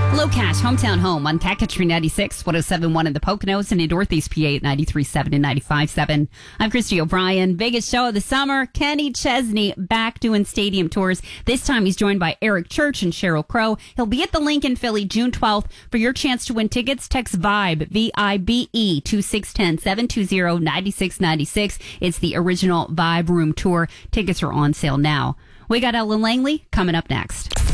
Low Cash, Hometown Home on Cat Country 96, 107.1 in the Poconos and in Northeast PA at 93.7 and 95.7. I'm Christy O'Brien. Biggest show of the summer, Kenny Chesney back doing stadium tours. This time he's joined by Eric Church and Sheryl Crow. He'll be at the Lincoln Philly June 12th. For your chance to win tickets, text VIBE, V-I-B-E, to 610-720-9696. It's the original Vibe Room Tour. Tickets are on sale now. We got Ellen Langley coming up next.